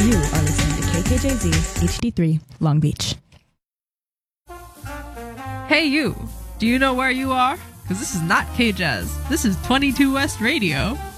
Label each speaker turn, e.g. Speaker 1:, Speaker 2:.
Speaker 1: You are listening to KKJZ HD3 Long Beach.
Speaker 2: Hey you, do you know where you are? Because this is not K-Jazz. This is 22 West Radio.